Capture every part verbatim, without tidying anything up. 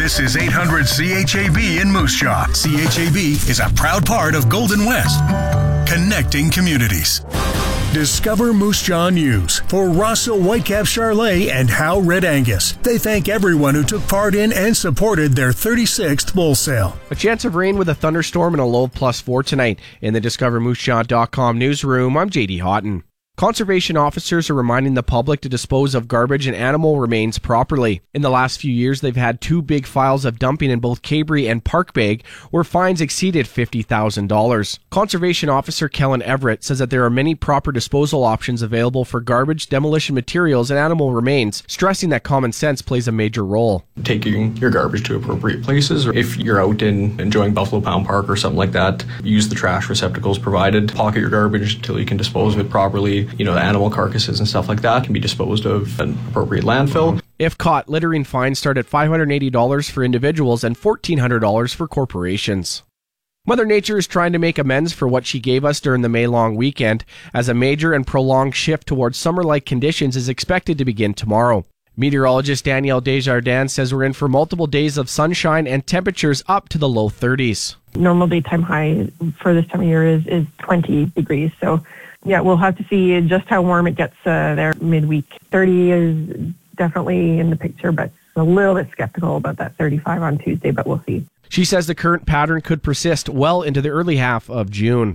This is eight hundred C H A B in Moose Jaw. C H A B is a proud part of Golden West, connecting communities. Discover Moose Jaw News for Rosso Whitecap Charlet and Howe Red Angus. They thank everyone who took part in and supported their thirty-sixth bull sale. A chance of rain with a thunderstorm and a low of plus four tonight. In the discover moose jaw dot com newsroom, I'm J D Houghton. Conservation officers are reminding the public to dispose of garbage and animal remains properly. In the last few years, they've had two big files of dumping in both Cabrey and Parkbeg, where fines exceeded fifty thousand dollars. Conservation officer Kellen Everett says that there are many proper disposal options available for garbage, demolition materials, and animal remains, stressing that common sense plays a major role. Taking your garbage to appropriate places, or if you're out in enjoying Buffalo Pound Park or something like that, use the trash receptacles provided. Pocket your garbage until you can dispose of it properly. You know, the animal carcasses and stuff like that can be disposed of in appropriate landfill. If caught, littering fines start at five hundred eighty dollars for individuals and fourteen hundred dollars for corporations. Mother Nature is trying to make amends for what she gave us during the May long weekend, as a major and prolonged shift towards summer-like conditions is expected to begin tomorrow. Meteorologist Danielle Desjardins says we're in for multiple days of sunshine and temperatures up to the low thirties. Normal daytime high for this time of year is, is twenty degrees, so yeah, we'll have to see just how warm it gets uh, there midweek. thirty is definitely in the picture, but a little bit skeptical about that thirty-five on Tuesday, but we'll see. She says the current pattern could persist well into the early half of June.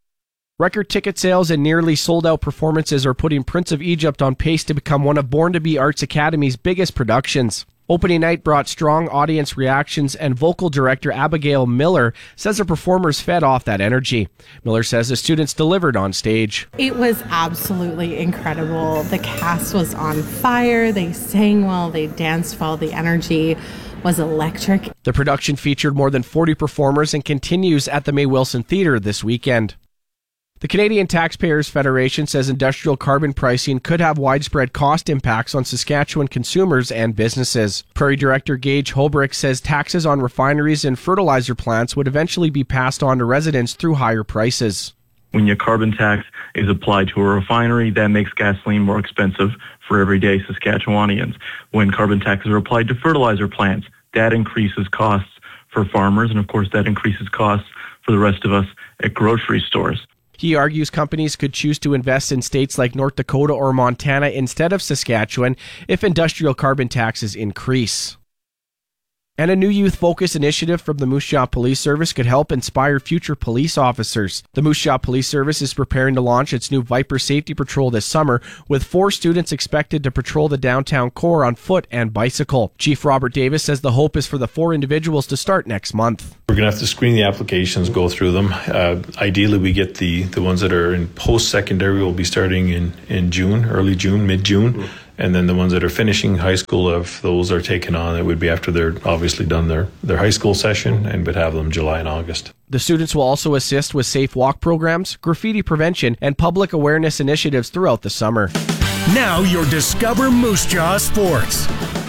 Record ticket sales and nearly sold-out performances are putting Prince of Egypt on pace to become one of Born to Be Arts Academy's biggest productions. Opening night brought strong audience reactions, and vocal director Abigail Miller says the performers fed off that energy. Miller says the students delivered on stage. It was absolutely incredible. The cast was on fire. They sang well. They danced well. The energy was electric. The production featured more than forty performers and continues at the May Wilson Theatre this weekend. The Canadian Taxpayers Federation says industrial carbon pricing could have widespread cost impacts on Saskatchewan consumers and businesses. Prairie Director Gage Holbrook says taxes on refineries and fertilizer plants would eventually be passed on to residents through higher prices. When your carbon tax is applied to a refinery, that makes gasoline more expensive for everyday Saskatchewanians. When carbon taxes are applied to fertilizer plants, that increases costs for farmers, and of course that increases costs for the rest of us at grocery stores. He argues companies could choose to invest in states like North Dakota or Montana instead of Saskatchewan if industrial carbon taxes increase. And a new youth-focused initiative from the Moose Jaw Police Service could help inspire future police officers. The Moose Jaw Police Service is preparing to launch its new Viper Safety Patrol this summer, with four students expected to patrol the downtown core on foot and bicycle. Chief Robert Davis says the hope is for the four individuals to start next month. We're going to have to screen the applications, go through them. Uh, ideally, we get the, the ones that are in post-secondary will be starting in, in June, early June, mid-June. Mm-hmm. And then the ones that are finishing high school, if those are taken on, it would be after they're obviously done their, their high school session, and would have them July and August. The students will also assist with safe walk programs, graffiti prevention, and public awareness initiatives throughout the summer. Now your Discover Moose Jaw Sports.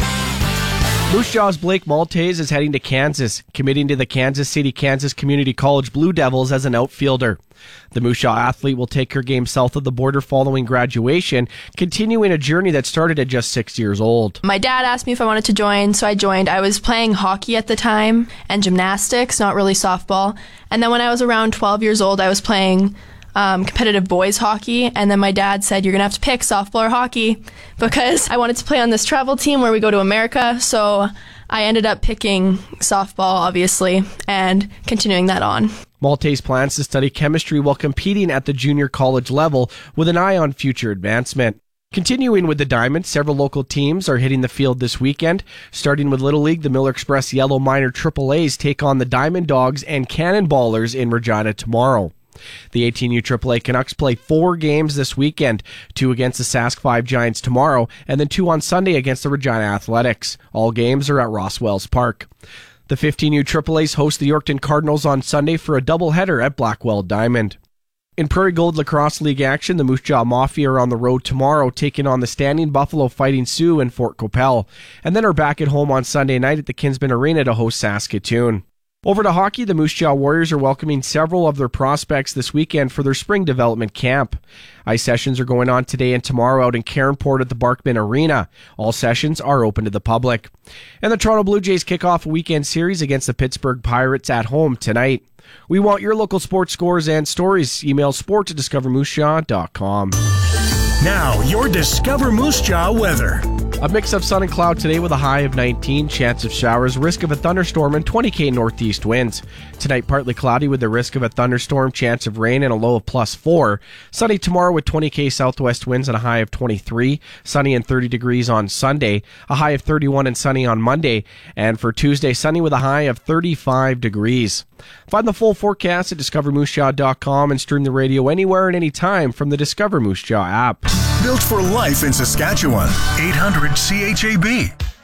Moose Jaw's Blake Maltese is heading to Kansas, committing to the Kansas City, Kansas Community College Blue Devils as an outfielder. The Moose Jaw athlete will take her game south of the border following graduation, continuing a journey that started at just six years old. My dad asked me if I wanted to join, so I joined. I was playing hockey at the time and gymnastics, not really softball. And then when I was around twelve years old, I was playing um, competitive boys hockey. And then my dad said, you're going to have to pick softball or hockey, because I wanted to play on this travel team where we go to America. So I ended up picking softball, obviously, and continuing that on. Maltese plans to study chemistry while competing at the junior college level with an eye on future advancement. Continuing with the Diamond, several local teams are hitting the field this weekend. Starting with Little League, the Miller Express Yellow Minor Triple A's take on the Diamond Dogs and Cannonballers in Regina tomorrow. The eighteen U triple A Canucks play four games this weekend, two against the Sask five Giants tomorrow, and then two on Sunday against the Regina Athletics. All games are at Rosswells Park. The fifteen U triple A's host the Yorkton Cardinals on Sunday for a doubleheader at Blackwell Diamond. In Prairie Gold Lacrosse League action, the Moose Jaw Mafia are on the road tomorrow, taking on the Standing Buffalo Fighting Sioux in Fort Copel, and then are back at home on Sunday night at the Kinsman Arena to host Saskatoon. Over to hockey, the Moose Jaw Warriors are welcoming several of their prospects this weekend for their spring development camp. Ice sessions are going on today and tomorrow out in Caronport at the Barkman Arena. All sessions are open to the public. And the Toronto Blue Jays kick off a weekend series against the Pittsburgh Pirates at home tonight. We want your local sports scores and stories. Email sport at discover moose jaw dot com. Now, your Discover Moose Jaw weather. A mix of sun and cloud today with a high of nineteen, chance of showers, risk of a thunderstorm, and twenty K northeast winds. Tonight, partly cloudy with the risk of a thunderstorm, chance of rain, and a low of plus four. Sunny tomorrow with twenty K southwest winds and a high of twenty-three. Sunny and thirty degrees on Sunday, a high of thirty-one and sunny on Monday. And for Tuesday, sunny with a high of thirty-five degrees. Find the full forecast at discover moose jaw dot com and stream the radio anywhere and anytime from the Discover Moose Jaw app. Built for life in Saskatchewan. eight hundred C H A B.